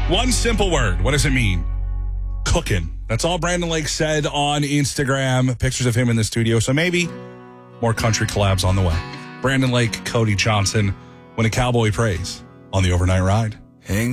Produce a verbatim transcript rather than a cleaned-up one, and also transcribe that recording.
One simple word. What does it mean? Cooking. That's all Brandon Lake said on Instagram. Pictures of him in the studio. So maybe more country collabs on the way. Brandon Lake, Cody Johnson, When a Cowboy Prays on the Overnight Ride. Hang